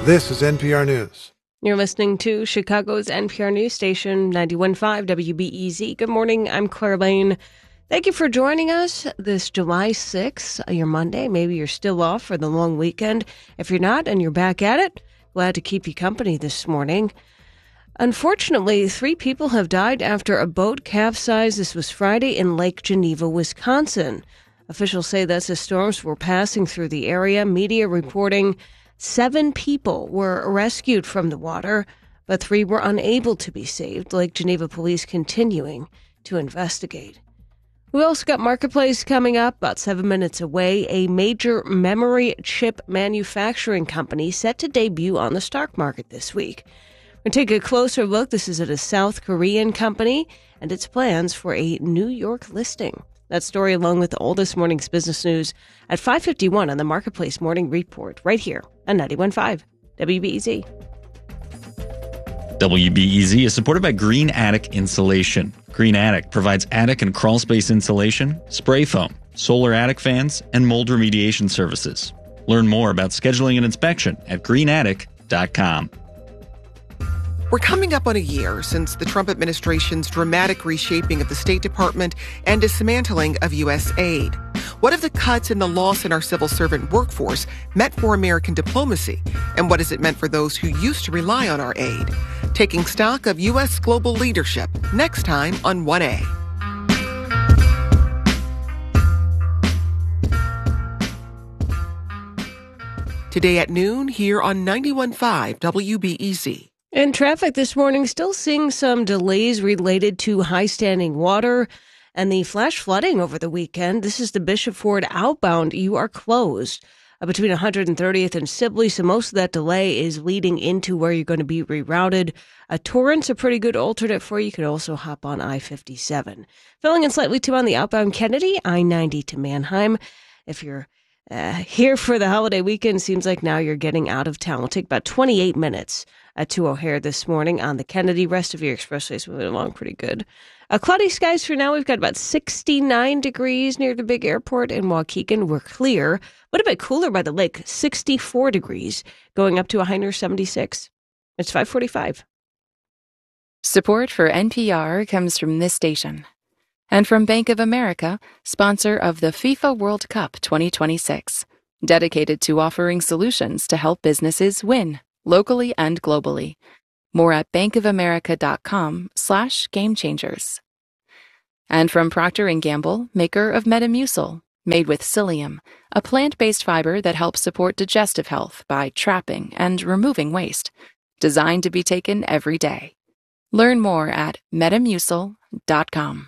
This is NPR News. You're listening to Chicago's NPR news station, 91.5 WBEZ. Good morning, I'm Claire Lane. Thank you for joining us this July 6th, your Monday. Maybe you're still off for the long weekend. If you're not and you're back at it, glad to keep you company this morning. Unfortunately, 3 people have died after a boat capsized. This was Friday in Lake Geneva, Wisconsin. Officials say that's as storms were passing through the area. Media reporting 7 people were rescued from the water, but 3 were unable to be saved. Lake Geneva police continuing to investigate. We also got Marketplace coming up about 7 minutes away. A major memory chip manufacturing company set to debut on the stock market this week. We're going to take a closer look. This is at a South Korean company and its plans for a New York listing. That story along with all this morning's business news at 5:51 on the Marketplace Morning Report right here on 91.5 WBEZ. WBEZ is supported by Green Attic Insulation. Green Attic provides attic and crawl space insulation, spray foam, solar attic fans, and mold remediation services. Learn more about scheduling an inspection at greenattic.com. We're coming up on a year since the Trump administration's dramatic reshaping of the State Department and dismantling of U.S. aid. What have the cuts and the loss in our civil servant workforce meant for American diplomacy? And what has it meant for those who used to rely on our aid? Taking stock of U.S. global leadership next time on 1A. Today at noon here on 91.5 WBEZ. In traffic this morning, still seeing some delays related to high-standing water and the flash flooding over the weekend. This is the Bishop Ford outbound. You are closed between 130th and Sibley, so most of that delay is leading into where you're going to be rerouted. Torrance, a pretty good alternate for you. You could also hop on I-57. Filling in slightly too on the outbound Kennedy, I-90 to Manheim. If you're here for the holiday weekend, seems like now you're getting out of town. We'll take about 28 minutes to O'Hare this morning on the Kennedy. Rest of your expressways moving along pretty good. Cloudy skies for now. We've got about 69 degrees near the big airport in Waukegan. We're clear, but a bit cooler by the lake, 64 degrees, going up to a high near 76. It's 5:45. Support for NPR comes from this station and from Bank of America, sponsor of the FIFA World Cup 2026, dedicated to offering solutions to help businesses win locally and globally. More at bankofamerica.com/gamechangers. And from Procter & Gamble, maker of Metamucil, made with psyllium, a plant-based fiber that helps support digestive health by trapping and removing waste, designed to be taken every day. Learn more at metamucil.com.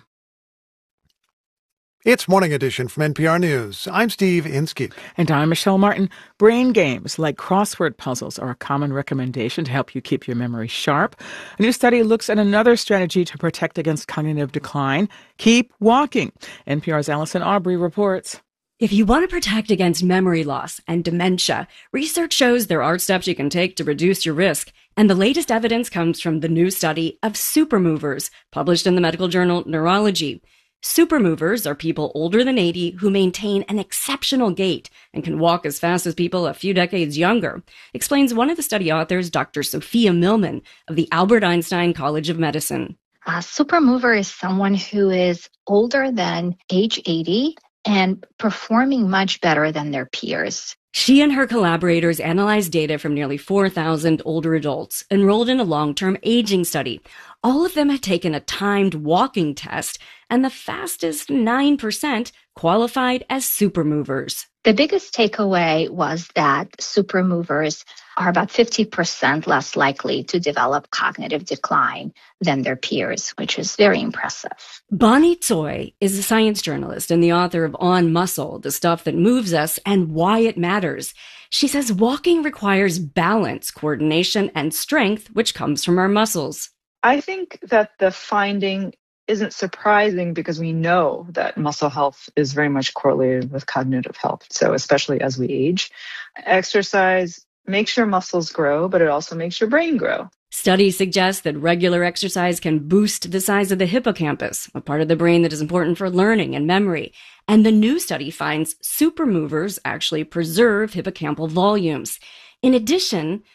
It's Morning Edition from NPR News. I'm Steve Inskeep. And I'm Michelle Martin. Brain games like crossword puzzles are a common recommendation to help you keep your memory sharp. A new study looks at another strategy to protect against cognitive decline. Keep walking. NPR's Allison Aubrey reports. If you want to protect against memory loss and dementia, research shows there are steps you can take to reduce your risk. And the latest evidence comes from the new study of supermovers, published in the medical journal Neurology. Supermovers are people older than 80 who maintain an exceptional gait and can walk as fast as people a few decades younger, explains one of the study authors, Dr. Sophia Millman of the Albert Einstein College of Medicine. A supermover is someone who is older than age 80 and performing much better than their peers. She and her collaborators analyzed data from nearly 4,000 older adults enrolled in a long-term aging study. All of them had taken a timed walking test, and the fastest 9% qualified as supermovers. The biggest takeaway was that supermovers are about 50% less likely to develop cognitive decline than their peers, which is very impressive. Bonnie Tsoi is a science journalist and the author of On Muscle, the stuff that moves us and why it matters. She says walking requires balance, coordination, and strength, which comes from our muscles. I think that the finding isn't surprising because we know that muscle health is very much correlated with cognitive health. So especially as we age, exercise makes your muscles grow, but it also makes your brain grow. Studies suggest that regular exercise can boost the size of the hippocampus, a part of the brain that is important for learning and memory. And the new study finds supermovers actually preserve hippocampal volumes. In addition,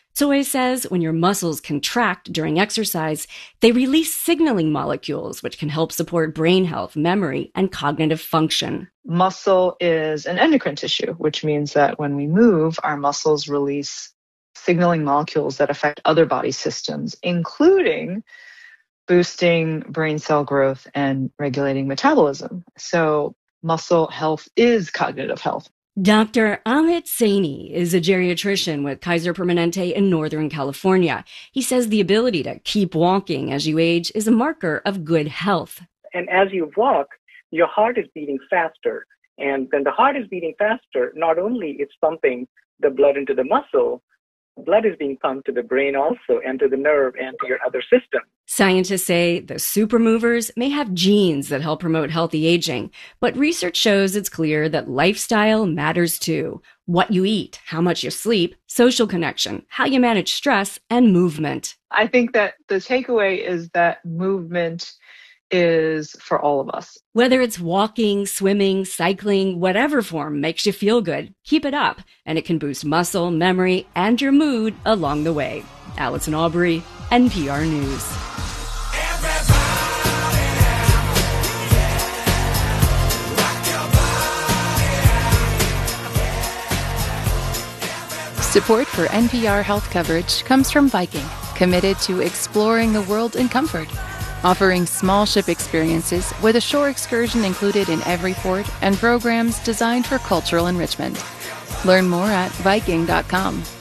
Toye says when your muscles contract during exercise, they release signaling molecules, which can help support brain health, memory, and cognitive function. Muscle is an endocrine tissue, which means that when we move, our muscles release signaling molecules that affect other body systems, including boosting brain cell growth and regulating metabolism. So muscle health is cognitive health. Dr. Amit Saini is a geriatrician with Kaiser Permanente in Northern California. He says the ability to keep walking as you age is a marker of good health. And as you walk, your heart is beating faster. And when the heart is beating faster, not only it's pumping the blood into the muscle, blood is being pumped to the brain also, and to the nerve and to your other system. Scientists say the supermovers may have genes that help promote healthy aging, but research shows it's clear that lifestyle matters too. What you eat, how much you sleep, social connection, how you manage stress, and movement. I think that the takeaway is that movement is for all of us. Whether it's walking, swimming, cycling, whatever form makes you feel good, keep it up, and it can boost muscle, memory, and your mood along the way. Allison Aubrey, NPR News. Support for NPR health coverage comes from Viking, committed to exploring the world in comfort. Offering small ship experiences with a shore excursion included in every port and programs designed for cultural enrichment. Learn more at Viking.com.